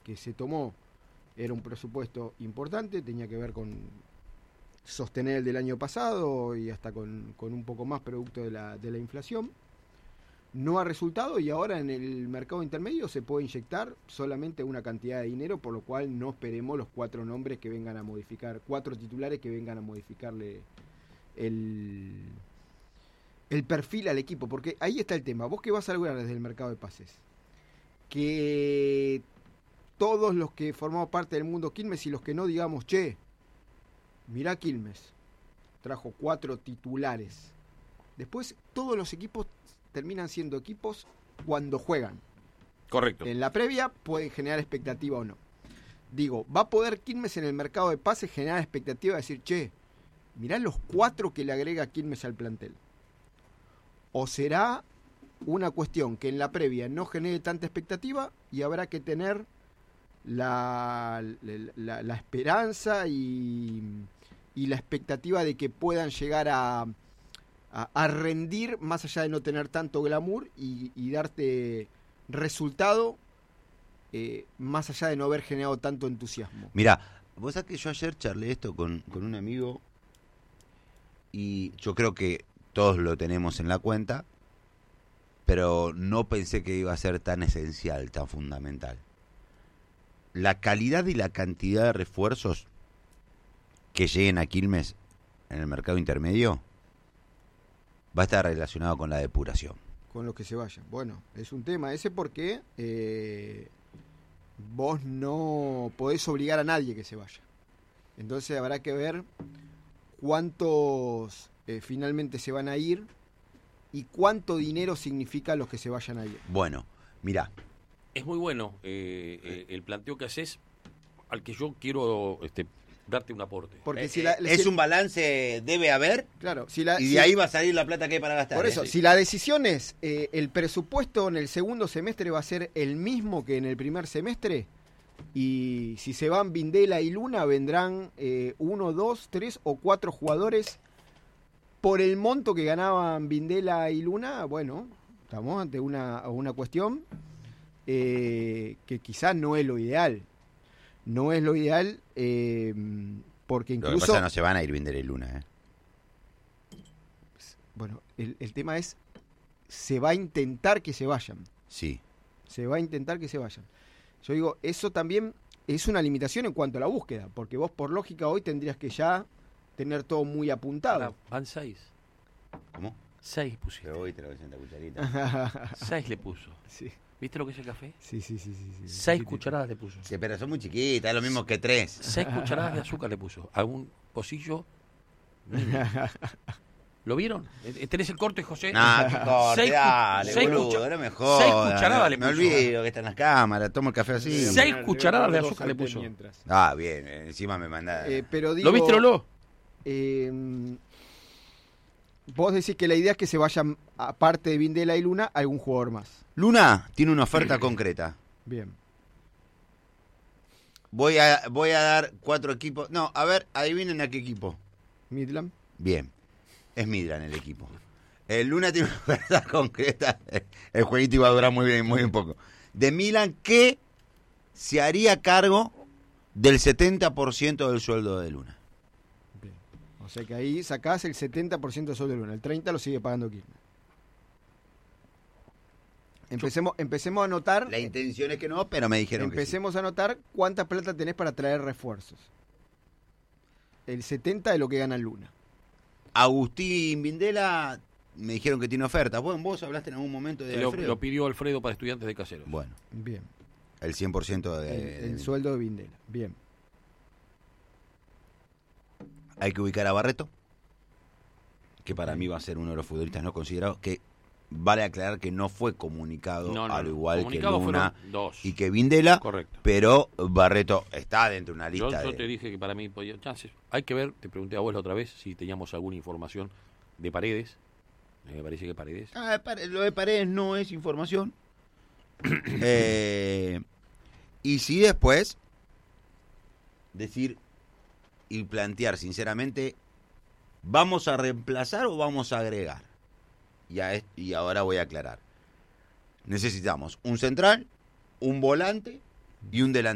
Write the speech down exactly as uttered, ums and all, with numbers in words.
que se tomó era un presupuesto importante, tenía que ver con sostener el del año pasado y hasta con, con un poco más producto de la, de la inflación. No ha resultado y ahora en el mercado intermedio se puede inyectar solamente una cantidad de dinero, por lo cual no esperemos los cuatro nombres que vengan a modificar, cuatro titulares que vengan a modificarle el, el perfil al equipo, porque ahí está el tema. Vos que vas a lograr desde el mercado de pases, que todos los que formamos parte del mundo Quilmes y los que no digamos, che, mirá Quilmes, trajo cuatro titulares. Después todos los equipos terminan siendo equipos cuando juegan. Correcto. En la previa pueden generar expectativa o no. Digo, ¿va a poder Quilmes en el mercado de pases generar expectativa de decir, che, mirá los cuatro que le agrega Quilmes al plantel? ¿O será una cuestión que en la previa no genere tanta expectativa y habrá que tener la, la, la, la esperanza y, y la expectativa de que puedan llegar a... A, a rendir más allá de no tener tanto glamour y, y darte resultado eh, más allá de no haber generado tanto entusiasmo? Mirá, vos sabés que yo ayer charlé esto con, con un amigo y yo creo que todos lo tenemos en la cuenta, pero no pensé que iba a ser tan esencial, tan fundamental. La calidad y la cantidad de refuerzos que lleguen a Quilmes en el mercado intermedio va a estar relacionado con la depuración. Con los que se vayan. Bueno, es un tema ese porque eh, vos no podés obligar a nadie que se vaya. Entonces habrá que ver cuántos eh, finalmente se van a ir y cuánto dinero significa los que se vayan a ir. Bueno, mirá. Es muy bueno eh, eh, el planteo que haces, al que yo quiero este, darte un aporte. Porque eh, si la, es si, un balance, debe haber, claro, si la, y de si, ahí va a salir la plata que hay para gastar. Por eso, ¿eh? si la decisión es, eh, el presupuesto en el segundo semestre va a ser el mismo que en el primer semestre, y si se van Vindela y Luna, vendrán eh, uno, dos, tres o cuatro jugadores por el monto que ganaban Vindela y Luna. Bueno, estamos ante una, una cuestión eh, que quizás no es lo ideal. No es lo ideal eh, porque incluso... Lo que pasa, no se van a ir Vindela y Luna. ¿eh? Bueno, el, el tema es, se va a intentar que se vayan. Sí. Se va a intentar que se vayan. Yo digo, eso también es una limitación en cuanto a la búsqueda, porque vos por lógica hoy tendrías que ya tener todo muy apuntado. Ahora, van seis. ¿Cómo? Seis pusiste. Pero hoy te lo ves en la cucharita. Seis le puso. Sí. ¿Viste lo que es el café? Sí, sí, sí. sí, sí. Seis sí, cucharadas sí. le puso. Sí, pero son muy chiquitas, es lo mismo que tres. Seis cucharadas de azúcar le puso. A un pocillo. ¿Lo vieron? ¿Tenés el corte, José? No, qué corte, seis, dale, seis boludo, cucha- no me jodas. Seis cucharadas le Me puso. olvido que están las cámaras, tomo el café así. Seis cucharadas de azúcar le puso. Mientras. Ah, bien, encima me mandá. Eh, pero digo, ¿Lo viste, Lolo? Eh, vos decís que la idea es que se vayan, aparte de Vindela y Luna, algún jugador más. Luna tiene una oferta concreta. Bien. Voy a, voy a dar cuatro equipos. No, a ver, adivinen a qué equipo. Midland. Bien, es Midland el equipo. El Luna tiene una oferta concreta. El jueguito iba a durar muy bien, muy bien poco. De Milan, que se haría cargo del setenta por ciento del sueldo de Luna. Bien. O sea que ahí sacás el setenta por ciento del sueldo de Luna. El treinta por ciento lo sigue pagando Quilmes. Empecemos, empecemos a anotar. La intención es que no, pero me dijeron Empecemos que sí. a anotar cuánta plata tenés para traer refuerzos. El setenta de lo que gana Luna. Agustín Vindela me dijeron que tiene oferta. Bueno, vos hablaste en algún momento de Lo, Alfredo. lo pidió Alfredo para estudiantes de Caseros. Bueno, Bien. el cien por ciento de... El, el de- sueldo de Vindela. Bien. Hay que ubicar a Barreto, que para mí va a ser uno de los futbolistas no considerados, que vale aclarar que no fue comunicado No, no, al no. igual que Comunicados Luna fueron dos. y que Vindela, Correcto. pero Barreto está dentro de una Yo, lista yo de... te dije que para mí podía chances. Hay que ver, te pregunté a vos la otra vez si teníamos alguna información de Paredes. Me parece que Paredes. Ah, lo de Paredes no es información. eh, y si después decir y plantear sinceramente, ¿vamos a reemplazar o vamos a agregar? Y, a est- y ahora voy a aclarar. Necesitamos un central, un volante y un delantero.